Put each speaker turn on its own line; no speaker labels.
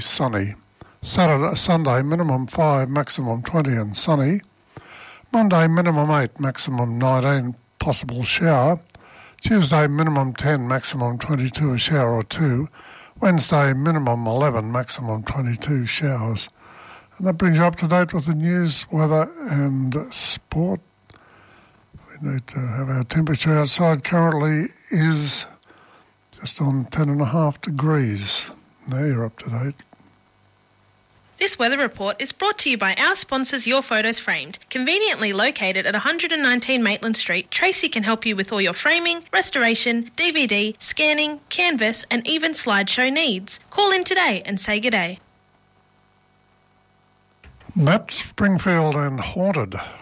sunny. Sunday, minimum 5, maximum 20 and sunny. Monday, minimum 8, maximum 19, possible shower. Tuesday, minimum 10, maximum 22, a shower or two. Wednesday, minimum 11, maximum 22 showers. And that brings you up to date with the news, weather and sport. We need to have our temperature outside. Currently is just on 10.5 degrees. Now you're up to date.
This weather report is brought to you by our sponsors Your Photos Framed. Conveniently located at 119 Maitland Street, Tracy can help you with all your framing, restoration, DVD, scanning, canvas and even slideshow needs. Call in today and say g'day.
Matt Springfield and Haunted.